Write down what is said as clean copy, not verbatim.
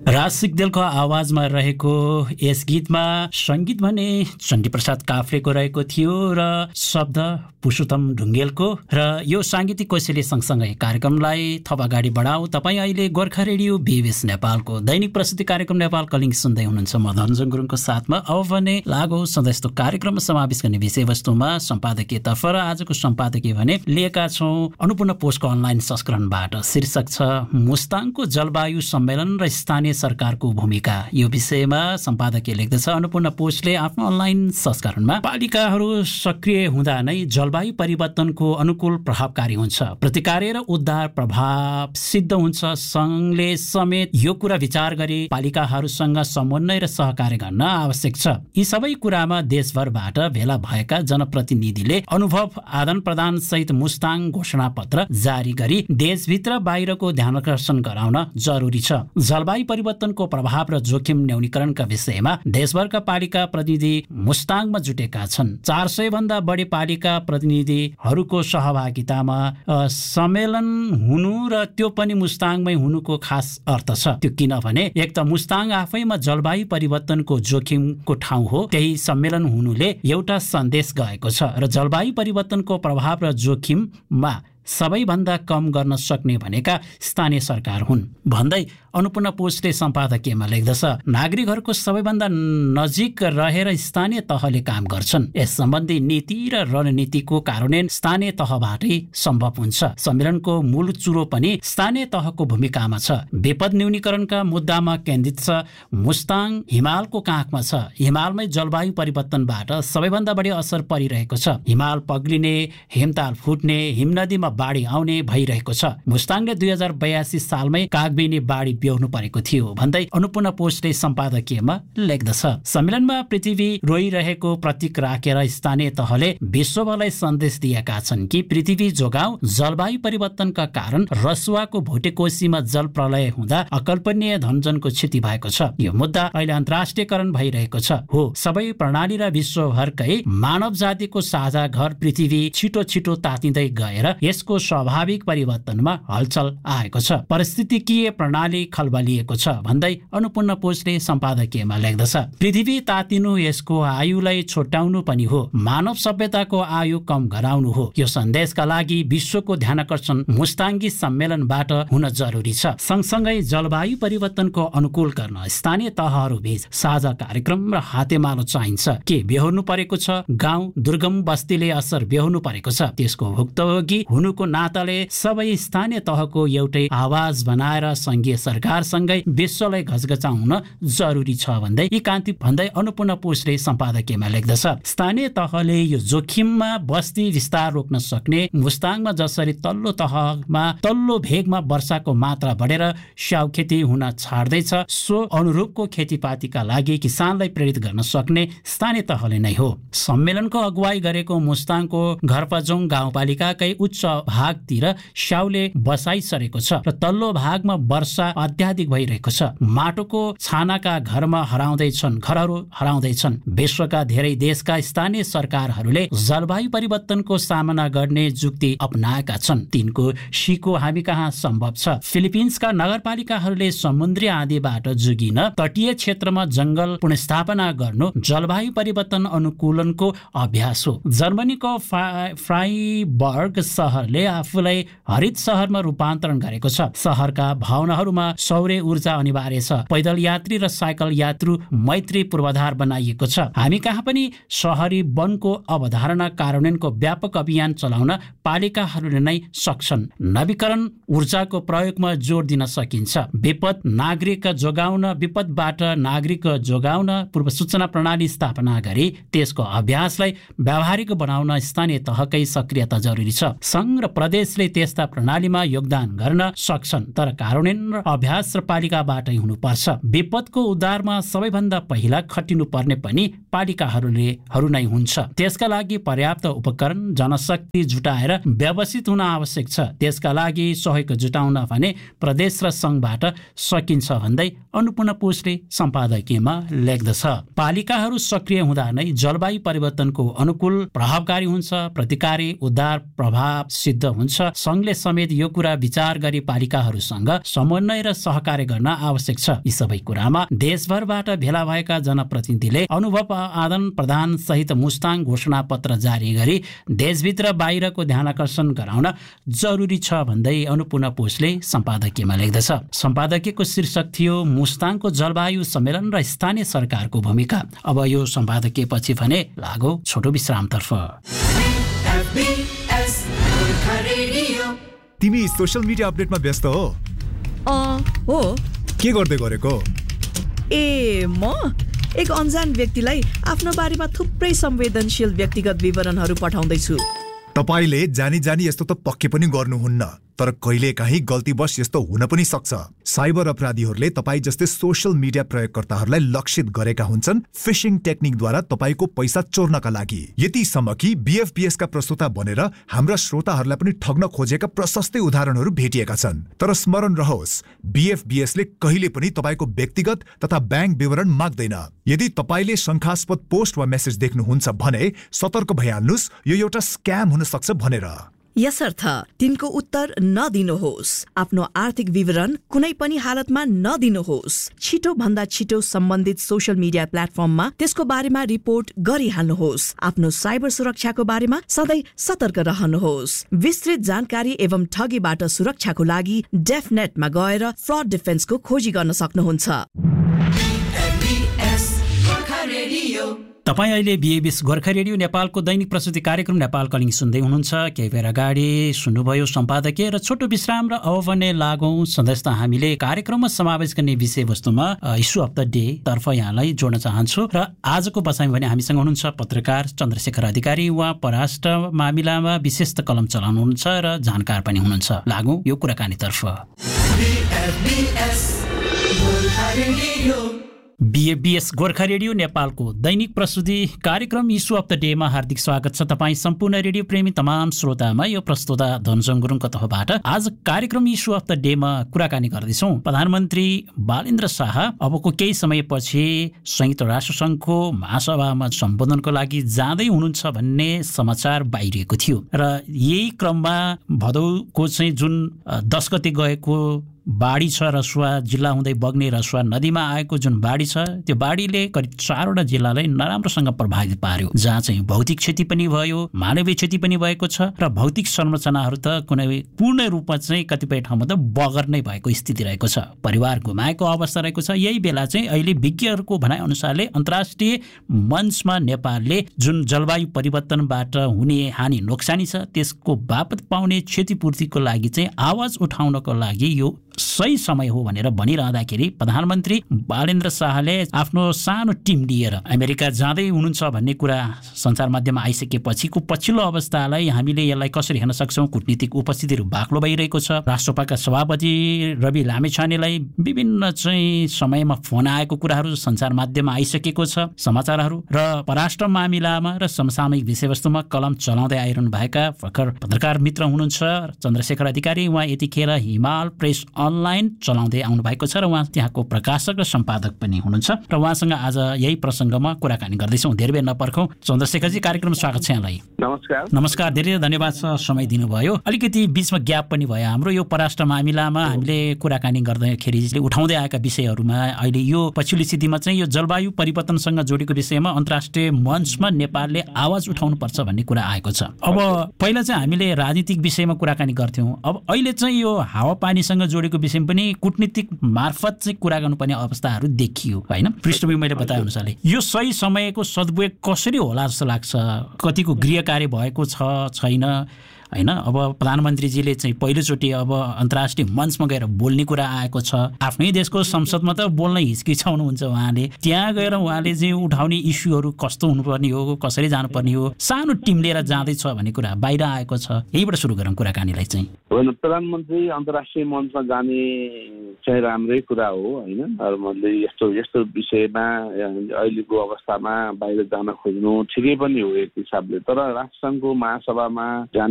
राज सिक्देलको आवाजमा रहेको यस गीतमा संगीत भने चण्डीप्रसाद काफ्लेको रहेको थियो र शब्द पुरुषोत्तम ढुङ्गेलको। र यो साङ्गीतिक कौशल्य सँगसँगै कार्यक्रमलाई थप अगाडि बढाऊ। तपाईँ अहिले गोर्खा रेडियो बीबीएस नेपालको दैनिक प्रस्तुति कार्यक्रम नेपाल कलिङ सुन्दै हुनुहुन्छ। म धनजङ गुरुङको साथमा अब भने लागौ सधैँस्तो कार्यक्रममा समावेश गर्ने विषयवस्तुमा सम्पादकीय तर्फ। र आजको सम्पादकीय भने लिएका छौँ अन्नपूर्ण पोस्टको अनलाइन संस्करणबाट। शीर्षक छ मुस्ताङको जलवायु सम्मेलन र स्थानीय सरकारको भूमिका। यो विषयमा सम्पादकीय लेख्दछ अन्नपूर्ण पोस्टले आफ्नो अनलाइन संस्करणमा पालिकाहरू सक्रिय हुँदा नै जलवायु परिवर्तनको अनुकूल प्रभावकारी हुन्छ, प्रतिकार र उद्धार प्रभाव सिद्ध हुन्छ। सङ्घले समेत यो कुरा विचार गरी पालिकाहरूसँग समन्वय र सहकार्य गर्न आवश्यक छ। यी सबै कुरामा देशभरबाट भेला भएका जनप्रतिनिधिले अनुभव आदान प्रदान सहित मुस्ताङ घोषणा पत्र जारी गरी देशभित्र बाहिरको ध्यानकर्षण गराउन जरुरी छ। जलवायु परिवर्तनको प्रभाव र जोखिम न्यूनीकरणका विषयमा देशभरका पालिका प्रतिनिधि मुस्ताङमा जुटेका छन्। 400 भन्दा बढी पालिका प्रतिनिधिहरूको सहभागितामा सम्मेलन हुनु र त्यो पनि मुस्ताङमै हुनुको खास अर्थ छ। त्यो किनभने एक त मुस्ताङ आफैमा जलवायु परिवर्तनको जोखिमको ठाउँ हो, त्यही सम्मेलन हुनुले एउटा सन्देश गएको छ र जलवायु परिवर्तनको प्रभाव र जोखिममा सबैभन्दा कम गर्न सक्ने भनेका स्थानीय सरकार हुन् भन्दै अन्नपूर्ण पोस्टले सम्पादकीयमा लेख्दछ नागरिकहरूको सबैभन्दा नजिक रहेर स्थानीय तहले काम गर्छन्। यस सम्बन्धी नीति र रणनीतिको कार्यान्वयन स्थानीय तहबाटै सम्भव हुन्छ। सम्मेलनको मूल चुरो पनि स्थानीय तहको भूमिकामा छ। विपद न्यूनीकरणका मुद्दामा केन्द्रित छ। मुस्ताङ हिमालको काखमा छ। हिमालमै जलवायु परिवर्तनबाट सबैभन्दा बढी असर परिरहेको छ। हिमाल पग्लिने, हिमताल फुट्ने, हिमनदीमा बाढी आउने भइरहेको छ। मुस्ताङले 2082 सालमै कागबेनी बाढी ब्याउनु परेको थियो भन्दै अन्नपूर्ण पोस्टले सम्पादकीयमा लेख्दछ। सम्मेलनमा पृथ्वी रोइरहेको प्रतीक राखेर स्थानीय तहले विश्वभरलाई सन्देश दिएका छन् कि पृथ्वी जोगाऊ। जलवायु परिवर्तनका कारण रसुवाको भुटेकोसीमा जल प्रलय हुँदा अकल्पनीय धनजनको क्षति भएको छ। यो मुद्दा अहिले अन्तर्राष्ट्रियकरण भइरहेको छ। हो, सबै प्रणाली र विश्वभरकै मानव जातिको साझा घर पृथ्वी छिटो छिटो तातिँदै गएर यसको स्वाभाविक परिवर्तनमा हलचल आएको छ। पारिस्थितिकीय प्रणाली खलबलिएको छ भन्दै अन्नपूर्ण पोस्टले सम्पादकीयमा लेख्दछ पृथ्वी तातिनु यसको आयुलाई छोटाउनु पनि हो, मानव सभ्यताको आयु कम गराउनु हो। यो सन्देशका लागि विश्वको ध्यानकर्षण मुस्ताङ्गी सम्मेलनबाट हुन जरुरी छ। सँगसँगै जलवायु परिवर्तनको अनुकूल गर्न स्थानीय तहहरू बीच साझा कार्यक्रम र हातेमालो चाहिन्छ। के बेहोर्नु परेको छ? गाउँ दुर्गम बस्तीले असर बेहोर्नु परेको छ। त्यसको भुक्तभोगी हुनुको नाताले सबै स्थानीय तहको एउटै आवाज बनाएर संघीय सरकारसँगै विश्वलाई घचघचाउन जरुरी छ भन्दै यी कान्ति भन्दै अन्नपूर्ण पोस्टले सम्पादकीयमा लेख्दछ स्थानीय तहले यो जोखिममा बस्ती विस्तार रोक्न सक्ने। मुस्ताङमा जसरी तल्लो भेगमा वर्षाको मात्रा बढेर स्याउ खेती हुन छाड्दैछ, सो अनुरूपको खेतीपातीका लागि किसानलाई प्रेरित गर्न सक्ने स्थानीय तहले नै हो। सम्मेलनको अगुवाई गरेको मुस्ताङको घरपजोङ गाउँपालिकाकै उच्च भागतिर स्याउले बसाइसरेको छ र तल्लो भागमा वर्षा अत्याधिक भइरहेको छ। माटोको छानाका घरहरू हराउँदैछन्। विश्वका धेरै देशका स्थानीय सरकारहरूले जलवायु परिवर्तनको सामना गर्ने जुक्ति अपनाएका छन्। तिनको सिको हामी कहाँ सम्भव छ। फिलिपिन्सका नगरपालिकाहरूले समुद्री आँधीबाट जोगिन तटीय क्षेत्रमा जंगल पुनर्स्थापना गर्नु जलवायु परिवर्तन अनुकूलनको अभ्यास हो। जर्मनीको फ्राइबर्ग सहरले आफूलाई हरित सहरमा रूपान्तरण गरेको छ। सहरका भवनहरूमा सौर्य ऊर्जा अनिवार्य छ। पैदल यात्री र साइकल यात्रु मैत्री पूर्वाधार बनाइएको छ। हामी कहाँ पनि शहरी वनको अवधारणा कार्यान्वयनको व्यापक अभियान चलाउन पालिकाहरूले नै सक्छन्। नवीकरण ऊर्जाको प्रयोगमा जोड दिन सकिन्छ। विपदबाट नागरिक जोगाउन पूर्व सूचना प्रणाली स्थापना गरी त्यसको अभ्यासलाई व्यावहारिक बनाउन स्थानीय तहकै सक्रियता जरुरी छ। संघ र प्रदेशले त्यस्ता प्रणालीमा योगदान गर्न सक्छन्, तर कार्यान्वयन र अभ्यास र पालिकाबाटै हुनुपर्छ। विपदको उद्धारमा सबैभन्दा पहिला खटिनु पर्ने पनि पालिकाहरू नै हुन्छ। त्यसका लागि पर्याप्त उपकरण जनशक्ति जुटाएर व्यवस्थित हुन आवश्यक छ। त्यसका लागि सहयोग जुटाउन भने प्रदेश र संघबाट सकिन्छ भन्दै अन्नपूर्ण पोस्टले सम्पादकीयमा लेख्दछ पालिकाहरू सक्रिय हुँदा नै जलवायु परिवर्तनको अनुकूल प्रभावकारी हुन्छ, प्रतिकारी उद्धार प्रभाव सिद्ध हुन्छ। संघले समेत यो कुरा विचार गरी पालिकाहरूसँग समन्वय र सहकार्य गर्न आवश्यक छ। यी सबै कुरामा देशभरबाट भेला भएका जनप्रतिनिधिले अनुभव आदान प्रदान सहित मुस्ताङ घोषणा पत्र जारी गरी देशभित्र बाहिरको ध्यान आकर्षण गराउन जरुरी छ भन्दै अन्नपूर्ण पोस्टले सम्पादकीयमा लेख्दछ। सम्पादकीयको शीर्षक थियो मुस्ताङको जलवायु सम्मेलन र स्थानीय सरकारको भूमिका। अब यो सम्पादकीय पछि भने लागौ छोटो विश्रामतर्फ। तिमी सोशल मिडिया अपडेटमा व्यस्त हो? हो। के गर्दै गरेको? म एक अनजान व्यक्तिलाई आफ्नो बारेमा थुप्रै संवेदनशील व्यक्तिगत विवरणहरू पठाउँदैछु। तपाईले जानी जानी यस्तो त पक्कै पनि गर्नुहुन्न, तर कहिलेकाहीँ गल्तीवश यस्तो हुन पनि सक्छ। साइबर अपराधीहरूले तपाई जस्तै सोशल मिडिया प्रयोगकर्ताहरूलाई लक्षित गरेका हुन्छन् फिशिङ टेक्निकद्वारा तपाईको पैसा चोर्नका लागि। यतिसम्म कि BFBS का प्रस्तोता बनेर हाम्रा श्रोताहरूलाई पनि ठग्न खोजेका प्रशस्तै उदाहरणहरू भेटिएका छन्। तर स्मरण रहोस्, BFBS ले कहिले पनि तपाईको व्यक्तिगत तथा ब्याङ्क विवरण माग्दैन। यदि तपाईले शंकास्पद पोस्ट वा मेसेज देख्नुहुन्छ भने सतर्क भइहाल्नुस्, यो एउटा स्क्याम हुन सक्छ भनेर। यसर्थ तिनको उत्तर नदिनुहोस्। आफ्नो आर्थिक विवरण कुनै पनि हालतमा नदिनुहोस्। छिटो भन्दा छिटो सम्बन्धित सोशल मिडिया प्लेटफर्ममा त्यसको बारेमा रिपोर्ट गरिहाल्नुहोस्। आफ्नो साइबर सुरक्षाको बारेमा सधैँ सतर्क रहनुहोस्। विस्तृत जानकारी एवं ठगीबाट सुरक्षाको लागि डेफनेटमा गएर फ्रड डिफेन्सको खोजी गर्न सक्नुहुन्छ। तपाईँ अहिले BFBS गोर्खा रेडियो नेपालको दैनिक प्रस्तुति कार्यक्रम नेपाल कलिङ सुन्दै हुनुहुन्छ। केही बेर अगाडि सुन्नुभयो सम्पादकीय र छोटो विश्राम। र अब भने लागौँ सधैँ हामीले कार्यक्रममा समावेश गर्ने विषयवस्तुमा इस्यु अफ द डे तर्फ यहाँलाई जोड्न चाहन्छु। र आजको बसाइमा भने हामीसँग हुनुहुन्छ पत्रकार चन्द्रशेखर अधिकारी। उहाँ परराष्ट्र मामिलामा विशेष कलम चलाउनुहुन्छ र जानकार पनि हुनुहुन्छ। लागौँ यो कुराकानीतर्फ। BFBS गोर्खा रेडियो नेपालको दैनिक प्रस्तुति कार्यक्रम इस्यु अफ द डेमा हार्दिक स्वागत छ तपाईँ सम्पूर्ण रेडियो प्रेमी तमाम श्रोतामा। यो प्रस्तोता धनजङ गुरुङको तर्फबाट आज कार्यक्रम इस्यु अफ द डेमा कुराकानी गर्दैछौँ। प्रधानमन्त्री बालेन्द्र शाह अबको केही समयपछि संयुक्त राष्ट्रसङ्घको महासभामा सम्बोधनको लागि जाँदै हुनुहुन्छ भन्ने समाचार बाहिरिएको थियो। र यही क्रममा भदौको चाहिँ जुन 10 गते गएको बाढी छ, रसुवा जिल्ला हुँदै बग्ने रसुवा नदीमा आएको जुन बाढी छ, त्यो बाढीले करिब 4वटा जिल्लालाई नराम्रोसँग प्रभावित पार्यो, जहाँ चाहिँ भौतिक क्षति पनि भयो, मानवीय क्षति पनि भएको छ र भौतिक संरचनाहरू त कुनै पूर्ण रूपमा चाहिँ कतिपय ठाउँमा त बगर नै भएको स्थिति रहेको छ, परिवार गुमाएको अवस्था रहेको छ। यही बेला चाहिँ अहिले विज्ञहरूको भनाइ अनुसारले अन्तर्राष्ट्रिय मञ्चमा नेपालले जुन जलवायु परिवर्तनबाट हुने हानि नोक्सानी छ त्यसको बापत पाउने क्षतिपूर्तिको लागि चाहिँ आवाज उठाउनको लागि यो सही समय हो भनेर भनिरहँदाखेरि प्रधानमन्त्री बालेन्द्र शाहले आफ्नो सानो टिम लिएर अमेरिका जाँदै हुनुहुन्छ भन्ने कुरा सञ्चार माध्यममा आइसकेपछिको पछिल्लो अवस्थालाई हामीले यसलाई कसरी हेर्न सक्छौँ? कूटनीतिक उपस्थितिहरू बाक्लो भइरहेको छ। राष्ट्रसभाका सभापति रवि लामेछानेलाई विभिन्न चाहिँ समयमा फोन आएको कुराहरू सञ्चार माध्यममा आइसकेको छ समाचारहरू। र परराष्ट्र मामिलामा र समसामयिक विषयवस्तुमा कलम चलाउँदै आइरहनु भएका भर्खर पत्रकार मित्र हुनुहुन्छ चन्द्रशेखर अधिकारी। उहाँ यतिखेर हिमाल प्रेस अनलाइन चलाउँदै आउनु भएको छ र उहाँ त्यहाँको प्रकाशक र सम्पादक पनि हुनुहुन्छ र उहाँसँग आज यही प्रसङ्गमा कुराकानी गर्दैछौँ। धेरै बेर नपर्खौँ। चन्द्रशेखरजी, कार्यक्रम स्वागत छ यहाँलाई। नमस्कार, धेरै धन्यवाद छ समय दिनुभयो। अलिकति बिचमा ग्याप पनि भयो हाम्रो यो परराष्ट्र मामिलामा हामीले कुराकानी गर्दाखेरि उठाउँदै आएका विषयहरूमा अहिले यो पछिल्लो स्थितिमा चाहिँ यो जलवायु परिवर्तनसँग जोडेको विषयमा अन्तर्राष्ट्रिय मञ्चमा नेपालले आवाज उठाउनुपर्छ भन्ने कुरा आएको छ। अब पहिला चाहिँ हामीले राजनीतिक विषयमा कुराकानी गर्थ्यौँ, अब अहिले चाहिँ यो हावापानीसँग जोडेको विषय पनि कूटनीतिक मार्फत चाहिँ कुरा गर्नुपर्ने अवस्थाहरू देखियो होइन। पृष्ठभूमि मैले बताए अनुसारले यो सही समयको सदुपयोग कसरी होला जस्तो लाग्छ? कतिको गृह कार्य भएको छ छैन होइन? अब प्रधानमन्त्रीजीले चाहिँ पहिलोचोटि अब अन्तर्राष्ट्रिय मञ्चमा गएर बोल्ने कुरा आएको छ। आफ्नै देशको संसदमा त बोल्न हिचकिचाउनुहुन्छ उहाँले, त्यहाँ गएर उहाँले चाहिँ उठाउने इस्युहरू कस्तो हुनुपर्ने हो, कसरी जानुपर्ने हो, सानो टिम लिएर जाँदैछ भन्ने कुरा बाहिर आएको छ। यहीबाट सुरु गरौँ कुराकानीलाई चाहिँ। होइन, प्रधानमन्त्री अन्तर्राष्ट्रिय मञ्चमा जाने चाहिँ राम्रै कुरा हो होइन। मैले यस्तो विषयमा अहिलेको अवस्थामा बाहिर जान खोज्नु ठिकै पनि हो एक हिसाबले, तर राष्ट्रसङ्घको महासभामा जाने